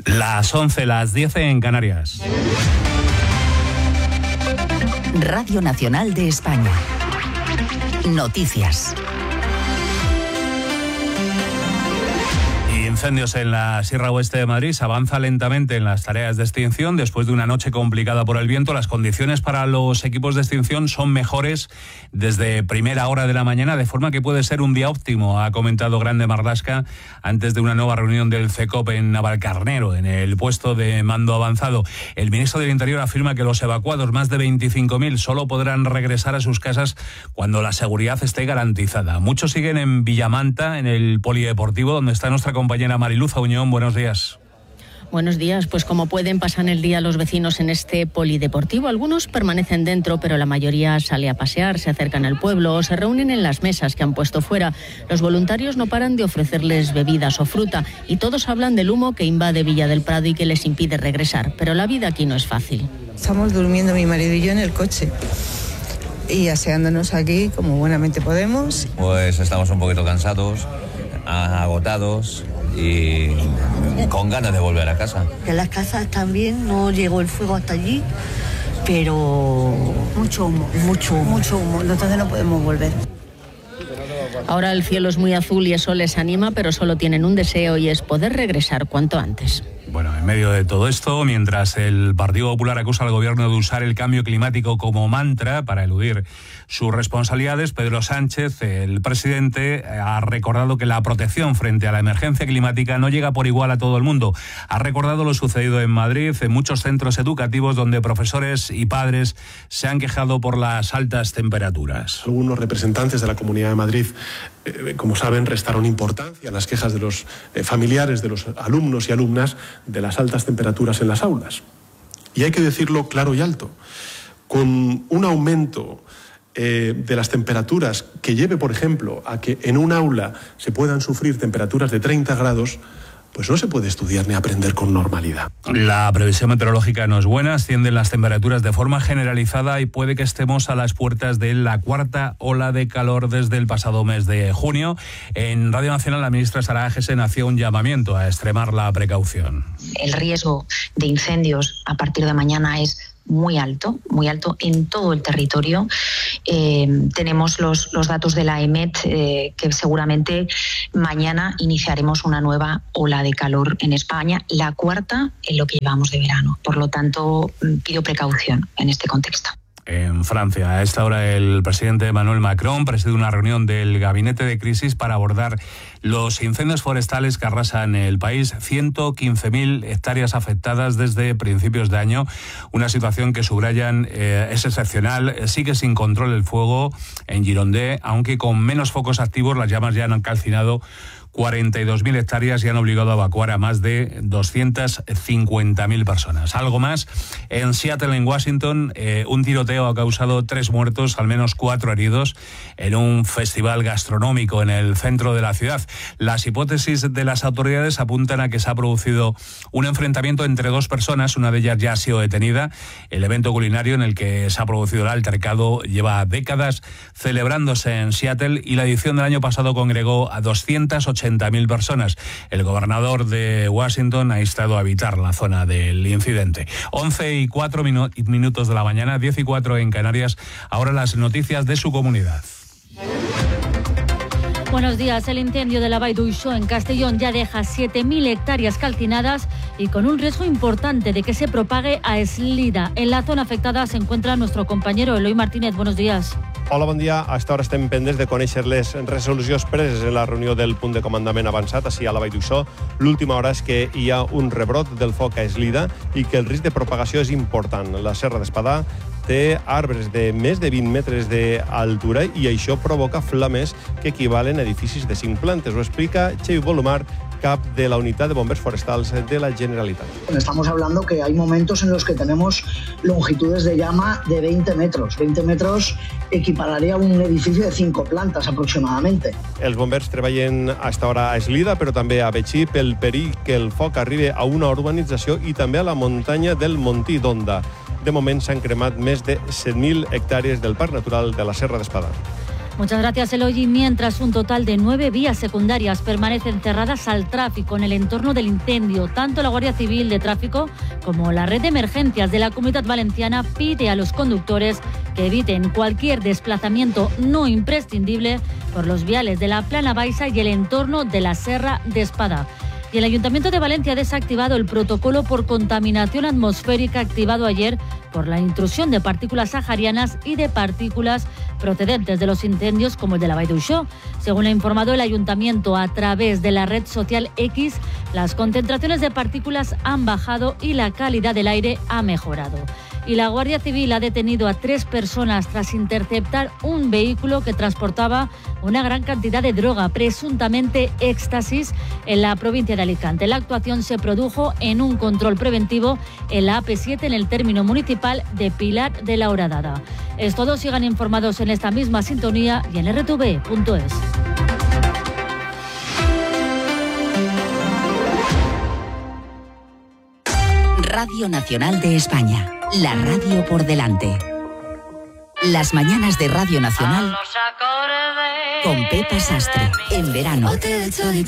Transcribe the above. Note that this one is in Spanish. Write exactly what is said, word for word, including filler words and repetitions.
Las once, las diez en Canarias. Radio Nacional de España. Noticias. Incendios en la Sierra Oeste de Madrid. Se avanza lentamente en las tareas de extinción. Después de una noche complicada por el viento, las condiciones para los equipos de extinción son mejores desde primera hora de la mañana, de forma que puede ser un día óptimo, ha comentado Grande Marlaska antes de una nueva reunión del CECOP en Navalcarnero, en el puesto de mando avanzado. El ministro del Interior afirma que los evacuados, más de veinticinco mil, solo podrán regresar a sus casas cuando la seguridad esté garantizada. Muchos siguen en Villamanta, en el polideportivo, donde está nuestra compañera Mariluz Auñón. Buenos días. Buenos días. Pues como pueden, pasan el día los vecinos en este polideportivo. Algunos permanecen dentro, pero la mayoría sale a pasear, se acercan al pueblo o se reúnen en las mesas que han puesto fuera. Los voluntarios no paran de ofrecerles bebidas o fruta y todos hablan del humo que invade Villa del Prado y que les impide regresar. Pero la vida aquí no es fácil. Estamos durmiendo mi marido y yo en el coche y aseándonos aquí como buenamente podemos. Pues estamos un poquito cansados, agotados y con ganas de volver a casa. Que las casas están bien, no llegó el fuego hasta allí, pero mucho humo, mucho humo, mucho humo, entonces no podemos volver. Ahora el cielo es muy azul y eso les anima, pero solo tienen un deseo y es poder regresar cuanto antes. Bueno, en medio de todo esto, mientras el Partido Popular acusa al gobierno de usar el cambio climático como mantra para eludir sus responsabilidades, Pedro Sánchez, el presidente, ha recordado que la protección frente a la emergencia climática no llega por igual a todo el mundo. Ha recordado lo sucedido en Madrid, en muchos centros educativos donde profesores y padres se han quejado por las altas temperaturas. Algunos representantes de la Comunidad de Madrid, eh, como saben, restaron importancia a las quejas de los eh, familiares de los alumnos y alumnas de las altas temperaturas en las aulas. Y hay que decirlo claro y alto. Con un aumento eh, de las temperaturas que lleve, por ejemplo, a que en un aula se puedan sufrir temperaturas de treinta grados, pues no se puede estudiar ni aprender con normalidad. La previsión meteorológica no es buena, ascienden las temperaturas de forma generalizada y puede que estemos a las puertas de la cuarta ola de calor desde el pasado mes de junio. En Radio Nacional, la ministra Sara Agesen hacía un llamamiento a extremar la precaución. El riesgo de incendios a partir de mañana es muy alto, muy alto en todo el territorio. Eh, tenemos los, los datos de la E M E T eh, que seguramente mañana iniciaremos una nueva ola de calor en España, la cuarta en lo que llevamos de verano. Por lo tanto, pido precaución en este contexto. En Francia, a esta hora el presidente Emmanuel Macron preside una reunión del gabinete de crisis para abordar los incendios forestales que arrasan el país. ciento quince mil hectáreas afectadas desde principios de año. Una situación que subrayan eh, es excepcional. Sigue sin control el fuego en Girondins, aunque con menos focos activos las llamas ya han calcinado cuarenta y dos mil hectáreas y han obligado a evacuar a más de doscientas cincuenta mil personas. Algo más, en Seattle, en Washington, eh, un tiroteo ha causado tres muertos, al menos cuatro heridos, en un festival gastronómico en el centro de la ciudad. Las hipótesis de las autoridades apuntan a que se ha producido un enfrentamiento entre dos personas, una de ellas ya ha sido detenida. El evento culinario en el que se ha producido el altercado lleva décadas celebrándose en Seattle y la edición del año pasado congregó a doscientas ochenta mil personas. El gobernador de Washington ha instado a evitar la zona del incidente. once y cuatro minu- minutos de la mañana, diez y cuatro en Canarias. Ahora las noticias de su comunidad. Buenos días. El incendio de la Vall d'Uixó en Castellón ya deja siete mil hectáreas calcinadas y con un riesgo importante de que se propague a Eslida. En la zona afectada se encuentra nuestro compañero Eloi Martínez. Buenos días. Hola, bon dia. A esta hora estem pendents de conèixer les resolucions preses en la reunió del punt de comandament avançat, així a la Vall d'Uixó. L'última hora és que hi ha un rebrot del foc a Eslida i que el risc de propagació és important. La Serra d'Espadà té arbres de més de vint metres d'altura i això provoca flames que equivalen a edificis de cinc plantes. Ho explica Xevi Bolomar, cap de la Unitat de Bombers Forestals de la Generalitat. Estamos hablando que hay momentos en los que tenemos longitudes de llama de veinte metros. veinte metros equipararía a un edificio de cinco plantas aproximadamente. Els bombers treballen a esta hora a Eslida, però també a Betxí, pel perill que el foc arribi a una urbanització i també a la muntanya del Montí d'Onda. De moment s'han cremat més de set mil hectàrees del Parc Natural de la Serra d'Espadà. Muchas gracias, Eloy. Mientras un total de nueve vías secundarias permanecen cerradas al tráfico en el entorno del incendio, tanto la Guardia Civil de Tráfico como la red de emergencias de la Comunidad Valenciana pide a los conductores que eviten cualquier desplazamiento no imprescindible por los viales de la Plana Baixa y el entorno de la Serra de Espada. Y el Ayuntamiento de Valencia ha desactivado el protocolo por contaminación atmosférica activado ayer por la intrusión de partículas saharianas y de partículas procedentes de los incendios como el de la Vall d'Uixó. Según ha informado el Ayuntamiento a través de la red social X, las concentraciones de partículas han bajado y la calidad del aire ha mejorado. Y la Guardia Civil ha detenido a tres personas tras interceptar un vehículo que transportaba una gran cantidad de droga, presuntamente éxtasis, en la provincia de Alicante. La actuación se produjo en un control preventivo en la A P siete en el término municipal de Pilar de la Horadada. Es todo, sigan informados en esta misma sintonía y en erre te ve punto es. Radio Nacional de España, la radio por delante. Las mañanas de Radio Nacional con Pepa Sastre, en verano.